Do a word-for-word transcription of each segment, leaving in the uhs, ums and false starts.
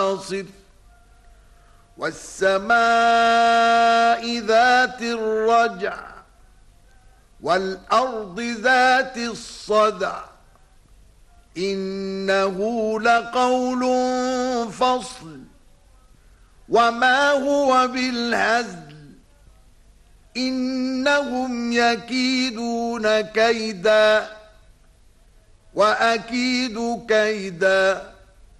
العاصف والسماء ذات الرجع والأرض ذات الصدع إنه لقول فصل وما هو بالهزل إنهم يكيدون كيدا وأكيد كيدا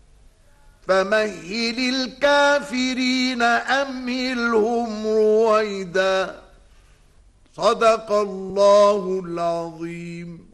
فمهل الكافرين أمهلهم رويدا. صدق الله العظيم.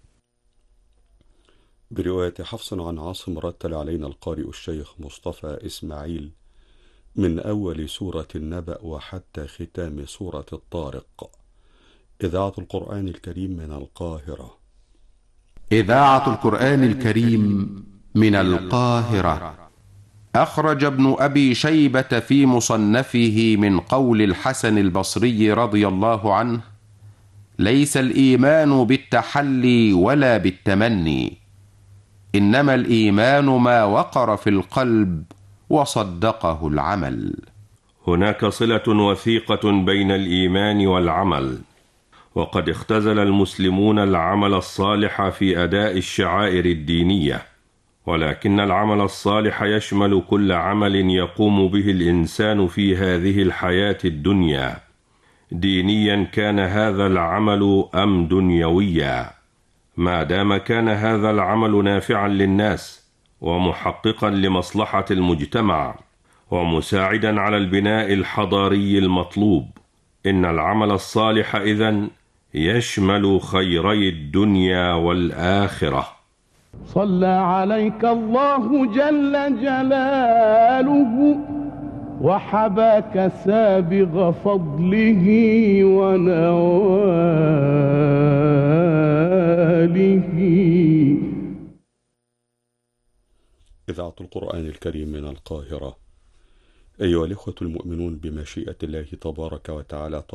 برواية حفص عن عاصم رتل علينا القارئ الشيخ مصطفى إسماعيل من أول سورة النبأ وحتى ختام سورة الطارق. إذاعة القرآن الكريم من القاهرة. إذاعة القرآن الكريم من القاهرة. أخرج ابن أبي شيبة في مصنفه من قول الحسن البصري رضي الله عنه: ليس الإيمان بالتحلي ولا بالتمني، إنما الإيمان ما وقر في القلب وصدقه العمل. هناك صلة وثيقة بين الإيمان والعمل، وقد اختزل المسلمون العمل الصالح في أداء الشعائر الدينية، ولكن العمل الصالح يشمل كل عمل يقوم به الإنسان في هذه الحياة الدنيا، دينيا كان هذا العمل أم دنيويا، ما دام كان هذا العمل نافعا للناس ومحققا لمصلحة المجتمع ومساعدا على البناء الحضاري المطلوب. إن العمل الصالح إذن يشمل خيري الدنيا والآخرة. صلى عليك الله جل جلاله وحباك سابغ فضله ونواله. إذاعة القرآن الكريم من القاهرة. أيها الإخوة المؤمنون، بمشيئة الله تبارك وتعالى